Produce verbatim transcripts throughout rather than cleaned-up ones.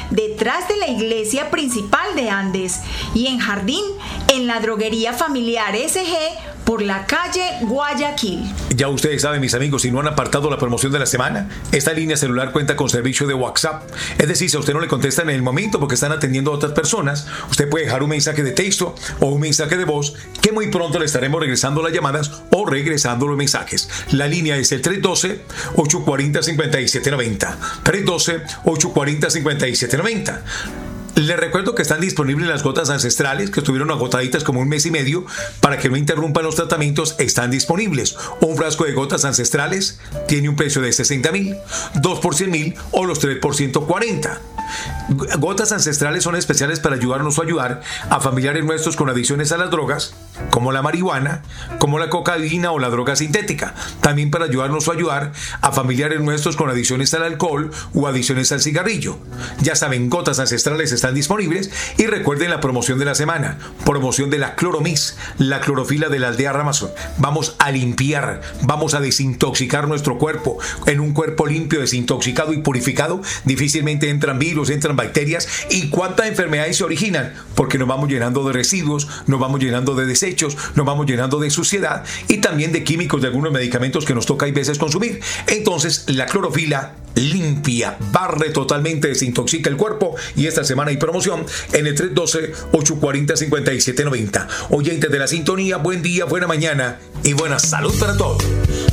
detrás de la iglesia principal de Andes, y en Jardín, en la droguería familiar S G, por la calle Guayaquil. Ya ustedes saben, mis amigos, si no han apartado la promoción de la semana, esta línea celular cuenta con servicio de WhatsApp. Es decir, si a usted no le contestan en el momento porque están atendiendo a otras personas, usted puede dejar un mensaje de texto o un mensaje de voz, que muy pronto le estaremos regresando las llamadas o regresando los mensajes. La línea es el tres uno dos, ocho cuatro cero, cinco siete nueve cero. tres uno dos, ocho cuatro cero, cinco siete nueve cero. Les recuerdo que están disponibles las gotas ancestrales, que estuvieron agotaditas como un mes y medio. Para que no interrumpan los tratamientos, están disponibles. Un frasco de gotas ancestrales tiene un precio de sesenta mil, dos por cien mil o los tres por ciento cuarenta. Gotas ancestrales son especiales para ayudarnos o ayudar a familiares nuestros con adicciones a las drogas, como la marihuana, como la cocaína o la droga sintética. También para ayudarnos o ayudar a familiares nuestros con adicciones al alcohol o adicciones al cigarrillo. Ya saben, gotas ancestrales están disponibles. Y recuerden la promoción de la semana, promoción de la Cloromix, la clorofila de la aldea Ramazón. Vamos a limpiar, vamos a desintoxicar nuestro cuerpo. En un cuerpo limpio, desintoxicado y purificado, difícilmente entran virus, entran bacterias. ¿Y cuántas enfermedades se originan? Porque nos vamos llenando de residuos, nos vamos llenando de desechos, nos vamos llenando de suciedad y también de químicos de algunos medicamentos que nos toca a veces consumir. Entonces, la clorofila limpia, barre totalmente, desintoxica el cuerpo. Y esta semana hay promoción en el tres uno dos, ocho cuatro cero, cinco siete nueve cero. Oyentes de la sintonía, buen día, buena mañana y buena salud para todos.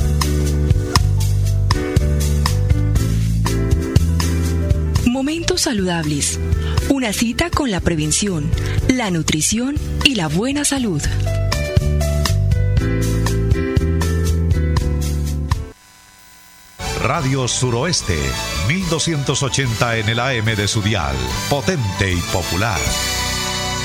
Momentos saludables. Una cita con la prevención, la nutrición y la buena salud. Radio Suroeste, mil doscientos ochenta en el A M de su dial, potente y popular.